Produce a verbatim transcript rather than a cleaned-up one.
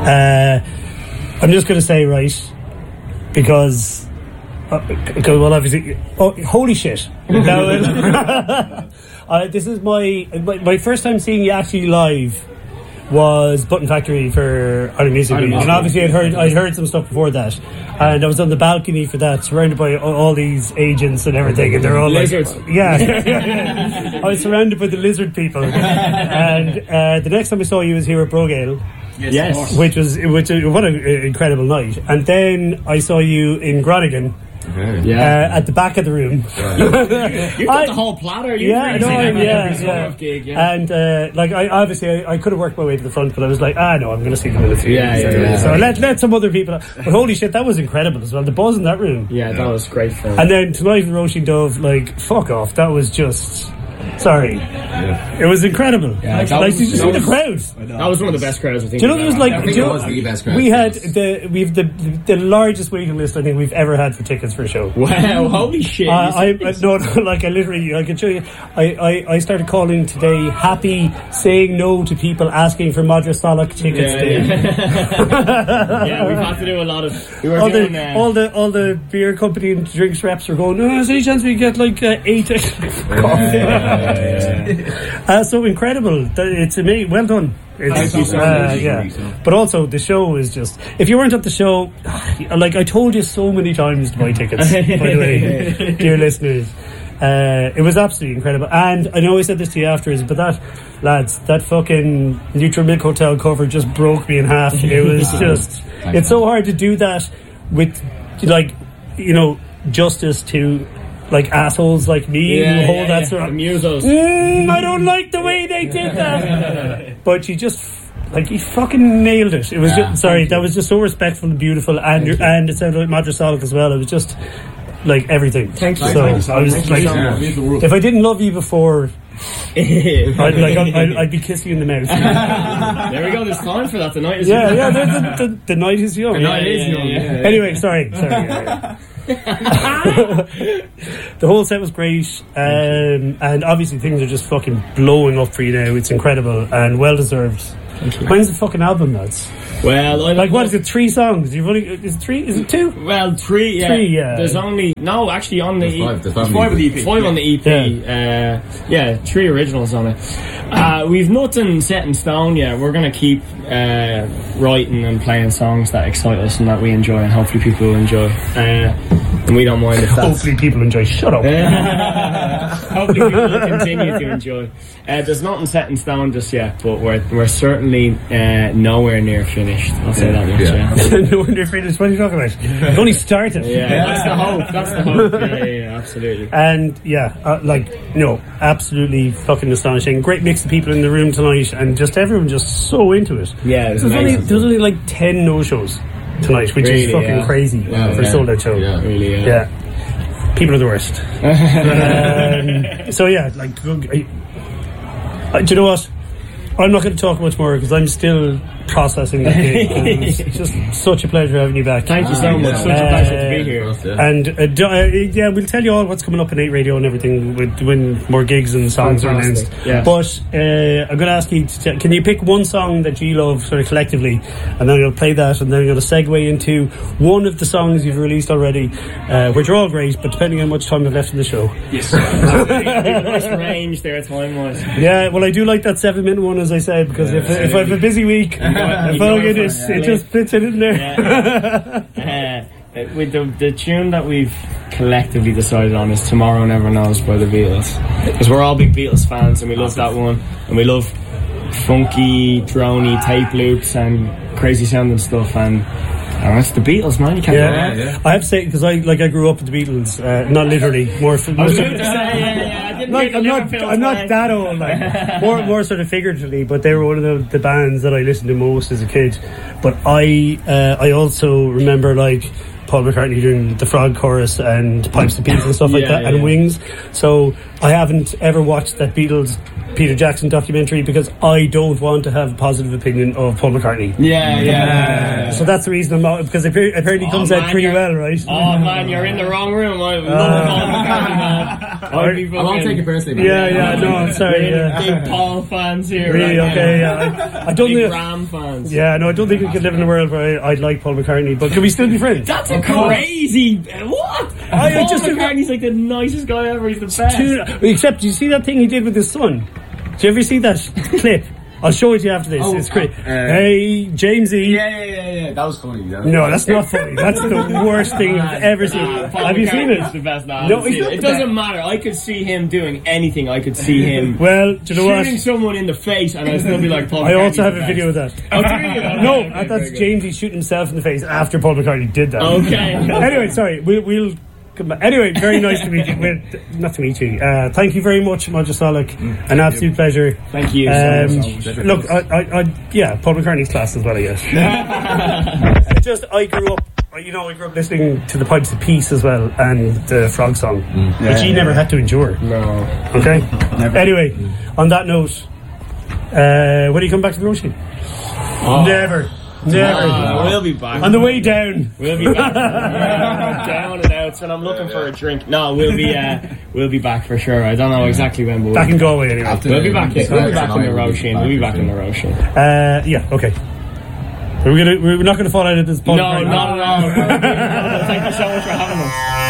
Uh, I'm just going to say, right, because, uh, because well, obviously, oh, holy shit. Now, uh, this is my, my my first time seeing you actually live was Button Factory for Ireland Music Week, and obviously I'd heard I'd heard some stuff before that, and I was on the balcony for that, surrounded by all, all these agents and everything, and they're all lizards. Like, yeah, I was surrounded by the lizard people, and uh, the next time I saw you was here at Brogale. Yes, yes. which was which what an incredible night, and then I saw you in Groningen. Okay. Yeah, uh, at the back of the room. Yeah. You got the whole platter. You yeah, no, yeah, yeah. Gig, yeah. And uh, like, I obviously I, I could have worked my way to the front, but I was like, ah, no, I'm going to see them in the theatre. Yeah, yeah, yeah. So let let some other people. But holy shit, that was incredible as well. The buzz in that room. Yeah, that was great fun. And then tonight with Roisin Dove, like, fuck off. That was just. Sorry, yeah. It was incredible. Yeah, like, like, did you see the crowd? That was one of the best crowds I think. Do you know, there was like, I think do it you was know, the best crowd. We had the we've the the largest waiting list I think we've ever had for tickets for a show. Wow, holy shit! Uh, I, I no, no, like I literally, I can show you. I, I, I started calling today, happy saying no to people asking for Madras Salak tickets. Yeah, yeah. Yeah, we've had to do a lot of. We were all doing the uh, all the all the beer company and drinks reps were going. No, is there any chance we get like uh, eight? yeah, yeah, yeah. Uh, so incredible! It's amazing. Well done. It's, Thank you so uh, much. yeah, but also the show is just. If you weren't at the show, like I told you so many times to buy tickets. By the way, dear listeners, uh, it was absolutely incredible. And I know I said this to you afterwards, but that, lads, that fucking Neutral Milk Hotel cover just broke me in half. It was just. It's so hard to do that with, like, you know, justice to. Like assholes like me yeah, who hold yeah, that sort of musos. Mm, I don't like the way they did that. But you just like he fucking nailed it. It was yeah, just, sorry, that was just so respectful and beautiful, and and it sounded like Madras Salak as well. It was just like everything. Thanks. So Thanks. I was Thanks. like, Thanks. if I didn't love you before. I'd, like, I'd, I'd be kissing you in the mouth. There we go. There's time for that. The night is yeah, young. yeah. The, the, the, the night is young. The night yeah, is yeah, young. Yeah, Yeah, yeah. Anyway, sorry, sorry. Yeah, yeah. The whole set was great, um, and obviously things are just fucking blowing up for you now. It's incredible and well deserved. When's the fucking album, lads? Well, I like what is it? Three songs? You've only is it three? Is it two? Well, three. Yeah. Three. Yeah. There's only no actually on the There's five, there's e- five, five on the E E P. Five on the E P. Yeah. Uh, yeah, three originals on it. Uh, we've nothing set in stone yet. We're gonna keep uh, writing and playing songs that excite us and that we enjoy, and hopefully people will enjoy. Uh, and we don't mind if that's. Hopefully people enjoy. Shut up. Hopefully people will continue to enjoy. Uh, there's nothing set in stone just yet, but we're we're certainly uh, nowhere near finished. I'll say that much. Yeah. Yeah. Nowhere near finished. What are you talking about? It only started. Yeah, that's the hope. That's the hope. Yeah, yeah, yeah, absolutely. And yeah, uh, like no, absolutely fucking astonishing. Great mix of people in the room tonight, and just everyone just so into it. Yeah, it was there's only amazing. there's only like ten no shows tonight, which Really, is fucking yeah. crazy Yeah, for yeah. a sold out show. Yeah. Really, yeah. Yeah. People are the worst. um, so yeah, like, I, I, do you know what? I'm not going to talk much more because I'm still processing that gig. It's just such a pleasure having you back. Thank you so much. Such a pleasure to be here. Yeah. And uh, do, uh, yeah, we'll tell you all what's coming up in eight Radio and everything with when more gigs and songs are announced. Yeah. But uh, I'm going to ask you, to t- can you pick one song that you love sort of collectively, and then I'm going to play that, and then I'm going to segue into one of the songs you've released already, uh, which are all great, but depending on how much time I've left in the show. Yes. Nice range there, time wise. Yeah, well, I do like that seven minute one, as I said, because Yeah, if if I have a busy week, if I get it, Yeah. it just fits it in there. Yeah. Uh, with the the tune that we've collectively decided on is Tomorrow Never Knows by the Beatles, because we're all big Beatles fans and we love that one, and we love funky, droney tape loops and crazy sounding stuff, and oh, it's the Beatles, man. You can't go Yeah, wrong. yeah. I have to say, because I like I grew up with the Beatles, uh, not literally, more. F- I more was sort going of- to say, yeah, yeah, I didn't like, hear I'm the not, Liverpool I'm not flag. that old, like more, more sort of figuratively. But they were one of the, the bands that I listened to most as a kid. But I, uh, I also remember like Paul McCartney doing the Frog chorus and Pipes to Pieces and stuff like Yeah, that, yeah, and yeah. Wings. So I haven't ever watched that Beatles Peter Jackson documentary because I don't want to have a positive opinion of Paul McCartney. Yeah, yeah. yeah. So that's the reason I'm not, because it apparently Oh, comes man, out pretty you're- well, right? Oh man, you're in the wrong room. I love Uh, Paul McCartney, man. I'd be I won't fucking- take it personally. man. Yeah, yeah, no, I'm sorry. Really Yeah. big Paul fans here. Really, right okay, now. yeah. I, I don't Big think. Ram fans. Yeah, no, I don't think we could live in a world where I, I'd like Paul McCartney, but can we still be friends? That's a crazy. What? I Paul just- McCartney's like the nicest guy ever. He's the best. Two, except, do you see that thing he did with his son? Did you ever see that clip? I'll show it to you after this. Oh, it's great. uh, hey, Jamesy. Yeah, yeah, yeah, yeah. That was funny. That was No, that's not funny. That's the worst thing I've ever seen. Nah, Paul Have you seen McCartney's it? The best. Nah, I No, haven't he's seen not it. It the doesn't best. matter. I could see him doing anything. I could see him Well, do you know what? shooting someone in the face, and I'd still be like, Paul I McCartney's also have the a best. video of that. Oh, do you? Okay, No, okay, that's very good. Jamesy shooting himself in the face after Paul McCartney did that. Okay. Anyway, sorry, we, we'll come back. Anyway, very nice to meet you. Well, not to meet you. Uh, thank you very much, Modja Salek. An absolute pleasure. Thank you. Um, so much. look, I, I, I, yeah, Paul McCartney's class as well, I guess. I just, I grew up, you know, I grew up listening to the Pipes of Peace as well and the Frog Song, which he never had to endure. No. Okay? Anyway, on that note, uh, when do you come back to the Roisin? Oh. Never. Never. Uh, we'll be back. On the way down. We'll be back. Yeah, down and out, and I'm looking for a drink. No, we'll be uh, we'll be back for sure. I don't know exactly when, but Back in Galway anyway. After- we'll be back. In, we'll be back in the We'll be Roisin. back We'll be for back in the sure. Roisin. Uh, yeah, okay. We're gonna we're not gonna fall out of this. Paul No, McCartney. not at all. Thank you so much for having us.